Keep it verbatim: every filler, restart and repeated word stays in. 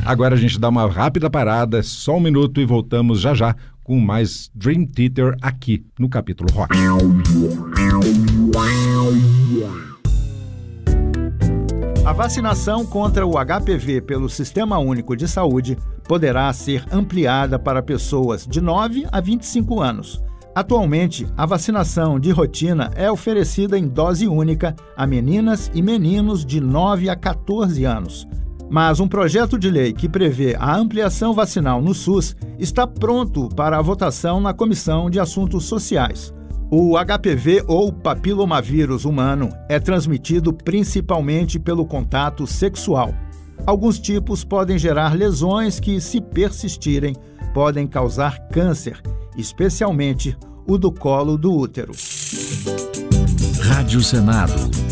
Agora a gente dá uma rápida parada, só um minuto e voltamos já já com mais Dream Theater aqui no Capítulo Rock. A vacinação contra o H P V pelo Sistema Único de Saúde poderá ser ampliada para pessoas de nove a vinte e cinco anos. Atualmente, a vacinação de rotina é oferecida em dose única a meninas e meninos de nove a quatorze anos. Mas um projeto de lei que prevê a ampliação vacinal no SUS está pronto para a votação na Comissão de Assuntos Sociais. O H P V ou papilomavírus humano é transmitido principalmente pelo contato sexual. Alguns tipos podem gerar lesões que, se persistirem, podem causar câncer, especialmente o do colo do útero. Rádio Senado.